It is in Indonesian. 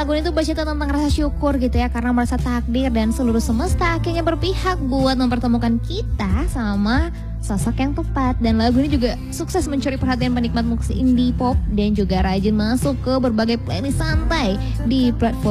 lagu ini tuh baca tentang rasa syukur gitu ya, karena merasa takdir dan seluruh semesta akhirnya berpihak buat mempertemukan kita sama sosok yang tepat. Dan lagu ini juga sukses mencuri perhatian penikmat musik indie pop dan juga rajin masuk ke berbagai playlist santai di platform